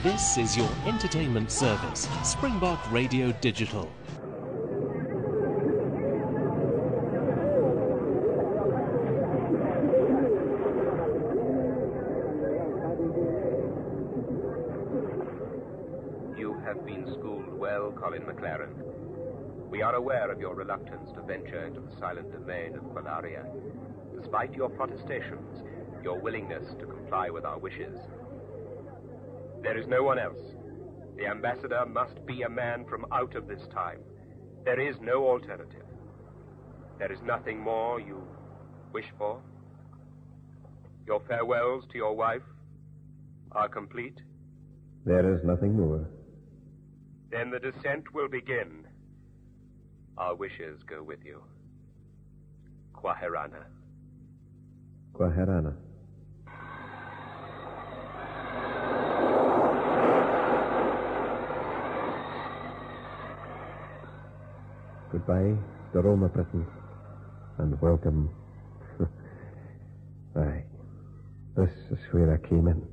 This is your entertainment service, Springbok Radio Digital. You have been schooled well, Colin McLaren. We are aware of your reluctance to venture into the silent domain of Qualaria. Despite your protestations, your willingness to comply with our wishes. There is no one else. The ambassador must be a man from out of this time. There is no alternative. There is nothing more you wish for. Your farewells to your wife are complete. There is nothing more. Then the descent will begin. Our wishes go with you. Kwahirana. Kwahirana. Goodbye, Doroma Britain, and welcome. Aye, this is where I came in.